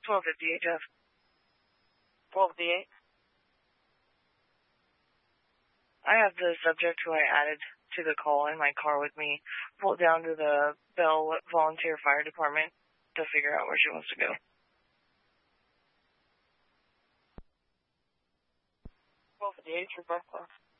1258, Jeff. 1258. I have the subject who I added to the call in my car with me pulled down to the Bell Volunteer Fire Department to figure out where she wants to go. 1258, Rebecca.